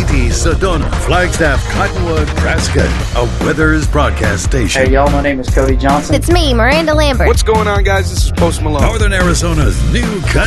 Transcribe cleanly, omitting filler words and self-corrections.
Katy, Sedona, Flagstaff, Cottonwood, Prescott, a Withers broadcast station. Hey, y'all, my name is Cody Johnson. It's me, Miranda Lambert. What's going on, guys? This is Post Malone. Northern Arizona's new country